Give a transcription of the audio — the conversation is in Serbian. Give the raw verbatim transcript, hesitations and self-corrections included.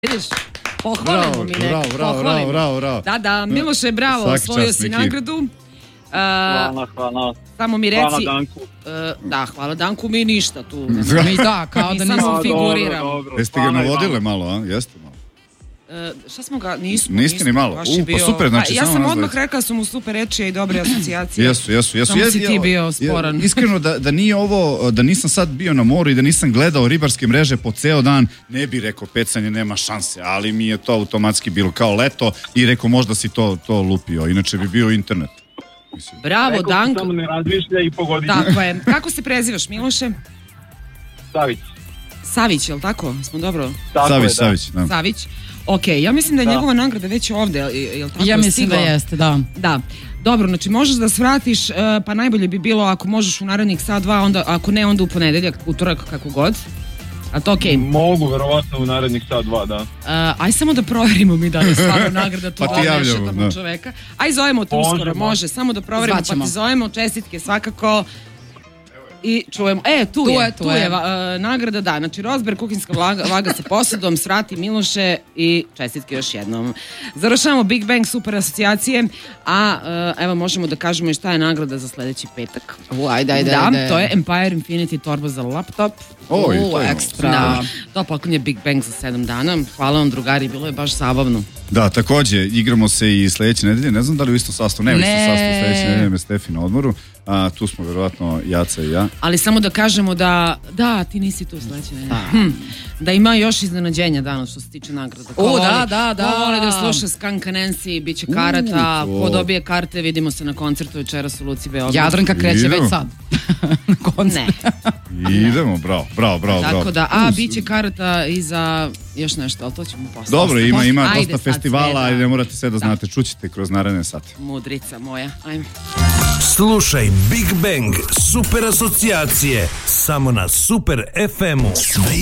Vidiš, pohvalimo mi neko. Bravo, bravo, bravo, bravo, bravo. Da, da, Miloše, bravo, osvojio si nagradu. Uh, hvala, hvala. Samo mi reci... Hvala Danku. Uh, da, hvala Danku, mi ništa tu. Mi da, kao da nismo figuriramo. Jeste ga navodile malo, a? Jeste malo. Uh, šta smo ga, nismo. Niste nismo, ni malo, baš u, pa bio, super, znači, ja samo sam nas odmah dvojica. rekla su mu super reči i dobre asocijacije. Jesu, jesu, jesu. Samo si ti bio sporan. Ja, iskreno, da, da nije ovo, da nisam sad bio na moru i da nisam gledao ribarske mreže po ceo dan, ne bi rekao pecanje nema šanse, ali mi je to automatski bilo kao leto i rekao možda si to, to lupio, inače bi bio internet. Mislim. Bravo, Neko Danko. samo ne razmišlja i pogodi. Tako je. Kako se prezivaš, Miloše? Savić. Savić, je li tako? Smo dobro? Tako Savić, je, da. Savić, da. Savić. Ok, ja mislim da je Da. njegova nagrada već ovde, je li tako? Ja mislim Stigla? da jeste, da. Da. Dobro, znači možeš da svratiš, uh, pa najbolje bi bilo ako možeš u narednih sat, dva, onda, ako ne, onda u ponedeljak, utorak, kako god. A to okej. Okay. Mogu, verovatno, u narednih sat, dva, da. Uh, aj samo da proverimo mi da li je stvarno nagrada tu Pa ti da javljamo, nešetamo da. čoveka. Aj zovemo te Možemo. uskoro, može, samo da proverimo, Zvaćemo. pa ti zovemo, čestitke svakako. I čujemo, e, tu, Tu je, je, tu tu je, je. va- uh, nagrada, da, znači Rozber, kuhinska vaga, vaga sa posadom, svrati Miloše i čestitke još jednom. Završavamo Big Bang super asocijacije, a uh, evo možemo da kažemo i šta je nagrada za sledeći petak. U, ajde, ajde, Da, ajde. to je Empire Infinity torba za laptop. Oj, U, to je ekstra. Da, to poklon je Big Bang za sedam dana. Hvala vam, drugari, bilo je baš zabavno. Da, takođe, igramo se i sledeće nedelje, ne znam da li u isto sastavu, ne u isto Ne. sastavu, sledeće nedelje me Stefi na odmoru, a tu smo verovatno Jaca i ja. Ali samo da kažemo da, da, ti nisi tu sledeće nedelje. Hm, da ima još iznenađenja danas što se tiče nagrada. Ko O, voli- da, da, da. Ko voli da sluša Skunk Nancy, bit će karata, U, to. ko dobije karte, vidimo se na koncertu večeras u Luci Beograd. Jadranka kreće Idemo. već sad. Na koncert. Ne, Idemo, bravo, bravo, bravo, bravo. tako da, a, bit će karata i za još nešto, ali to ćemo posle. Dobro, ima, ima Ajde dosta sad festivala, sve, ali da. ne morate sve da znate, čućete kroz naredne sate. Mudrica moja, ajme. Slušaj Big Bang super asocijacije samo na Super ef emu.